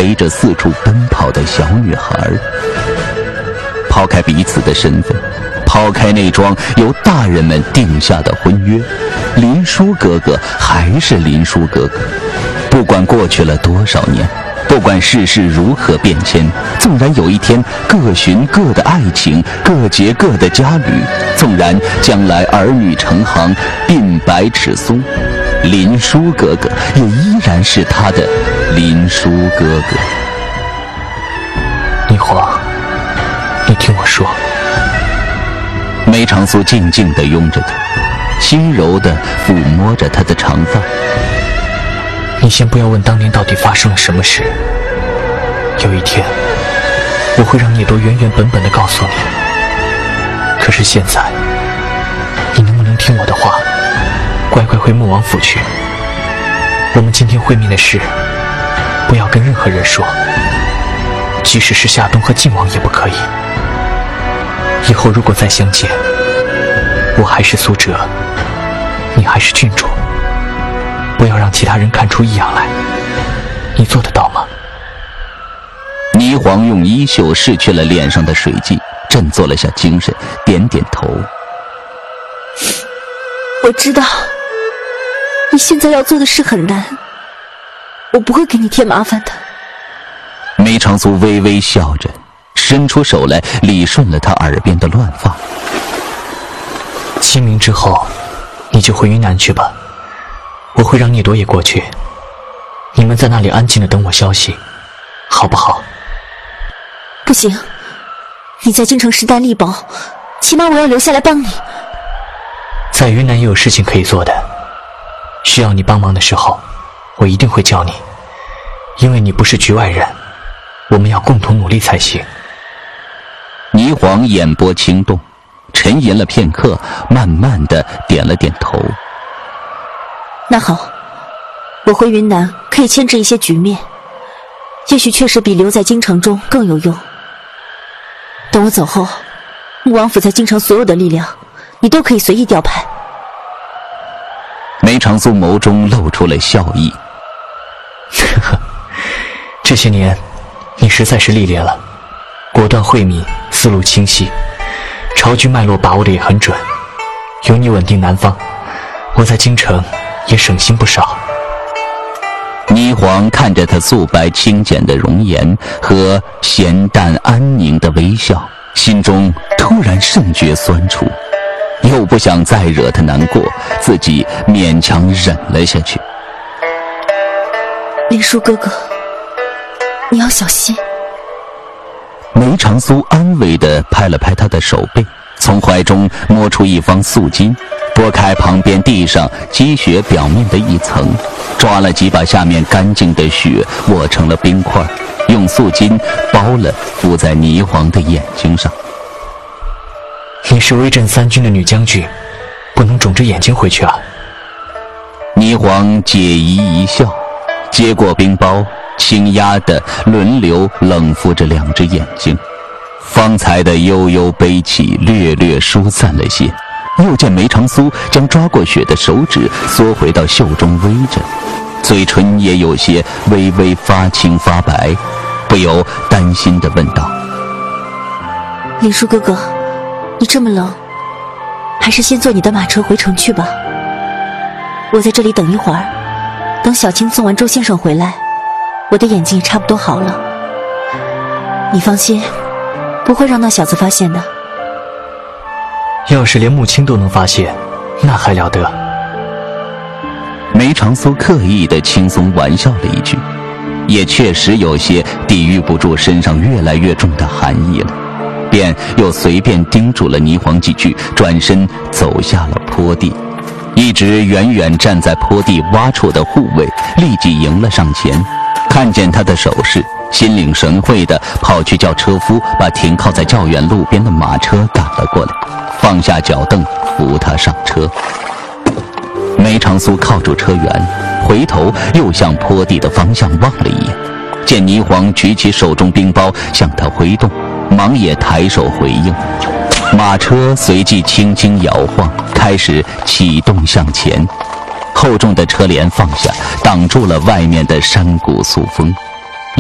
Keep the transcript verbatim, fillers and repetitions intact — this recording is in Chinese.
背着四处奔跑的小女孩。抛开彼此的身份，抛开那桩由大人们定下的婚约，林殊格格还是林殊格格。不管过去了多少年，不管世事如何变迁，纵然有一天各寻各的爱情，各结各的家侣，纵然将来儿女成行，鬓白齿松，林殊格格也依然是他的林殊格格。 霓凰，你听我说。 梅长苏静静地拥着她，轻柔地抚摸着她的长发。 你先不要问当年到底发生了什么事，有一天我会让聂多原原本本地告诉你。可是现在，你能不能听我的话，乖乖回穆王府去？我们今天会面的事，不要跟任何人说，即使是夏冬和靖王也不可以。以后如果再相见，我还是苏哲，你还是郡主，不要让其他人看出异样来，你做得到吗？ 霓凰用衣袖拭去了脸上的水迹，振作了下精神，点点头。 我知道你现在要做的事很难，我不会给你添麻烦的。 梅长苏微微笑着，伸出手来理顺了他耳边的乱发。 清明之后你就回云南去吧，我会让聂多也过去，你们在那里安静的等我消息，好不好？ 不行，你在京城势单力薄，起码我要留下来帮你。 在云南也有事情可以做的，需要你帮忙的时候，我一定会叫你，因为你不是局外人，我们要共同努力才行。 霓凰眼波轻动，沉吟了片刻，慢慢的点了点头。 那好，我回云南可以牵制一些局面，也许确实比留在京城中更有用。等我走后，穆王府在京城所有的力量，你都可以随意调派。 梅长苏眸中露出了笑意。 这些年你实在是历练了，果断慧敏，思路清晰，朝局脉络把握的也很准。有你稳定南方，我在京城也省心不少。 霓凰看着他素白清简的容颜和恬淡安宁的微笑，心中突然甚觉酸楚，又不想再惹他难过，自己勉强忍了下去。 林殊哥哥，你要小心。 梅长苏安慰地拍了拍他的手背，从怀中摸出一方素巾，拨开旁边地上积雪表面的一层，抓了几把下面干净的雪握成了冰块，用素巾包了敷在霓凰的眼睛上。 你是威震三军的女将军，不能肿着眼睛回去啊。 霓凰解疑一笑，接过冰包，轻压地轮流冷敷着两只眼睛，方才的悠悠悲戚略略疏散了些。又见梅长苏将抓过雪的手指缩回到袖中微着，嘴唇也有些微微发青发白，不由担心地问道： 林殊哥哥，你这么冷，还是先坐你的马车回城去吧。我在这里等一会儿，等小青送完周先生回来，我的眼睛也差不多好了。你放心，不会让那小子发现的。 要是连穆青都能发现，那还了得。 梅长苏刻意地轻松玩笑了一句，也确实有些抵御不住身上越来越重的寒意了，便又随便叮嘱了霓凰几句，转身走下了坡地。一直远远站在坡地洼处的护卫立即迎了上前，看见他的手势，心领神会地跑去叫车夫把停靠在较远路边的马车赶了过来，放下脚凳扶他上车。梅长苏靠住车辕，回头又向坡地的方向望了一眼，见霓凰举起手中冰包向他挥动，忙也抬手回应。马车随即轻轻摇晃，开始启动向前，厚重的车帘放下，挡住了外面的山谷肃风。